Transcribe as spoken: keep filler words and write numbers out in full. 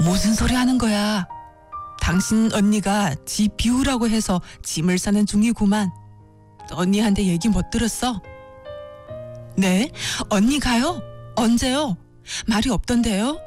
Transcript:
무슨 소리 하는 거야? 당신 언니가 집 비우라고 해서 짐을 싸는 중이구만. 언니한테 얘기 못 들었어? 네? 언니 가요? 언제요? 말이 없던데요?